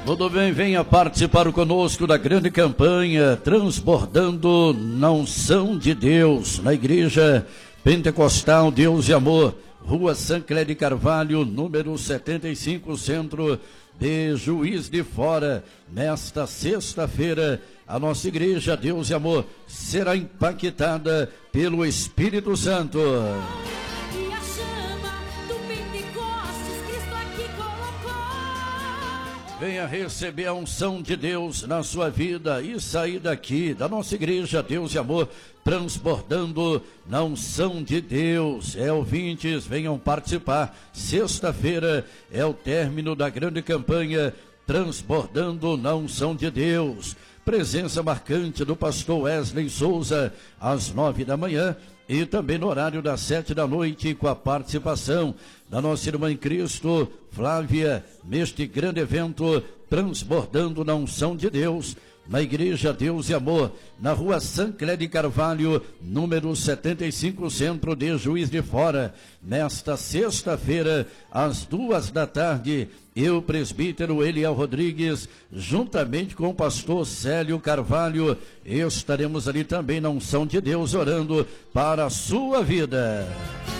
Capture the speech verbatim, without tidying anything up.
Tudo bem, venha participar conosco da grande campanha Transbordando na Unção de Deus, na Igreja Pentecostal Deus e Amor, Rua Sancler de Carvalho, número setenta e cinco, Centro de Juiz de Fora. Nesta sexta-feira, a nossa Igreja Deus e Amor será impactada pelo Espírito Santo. Venha receber a unção de Deus na sua vida e sair daqui da nossa Igreja Deus e Amor, transbordando na unção de Deus. É, ouvintes, venham participar. Sexta-feira é o término da grande campanha Transbordando na Unção de Deus. Presença marcante do pastor Wesley Souza às nove da manhã e também no horário das sete da noite, com a participação da nossa irmã em Cristo, Flávia, neste grande evento Transbordando na Unção de Deus, na Igreja Deus e Amor, na Rua Sancler de Carvalho, número setenta e cinco, Centro de Juiz de Fora. Nesta sexta-feira, às duas da tarde, eu, presbítero Eliel Rodrigues, juntamente com o pastor Célio Carvalho, estaremos ali também na unção de Deus, orando para a sua vida.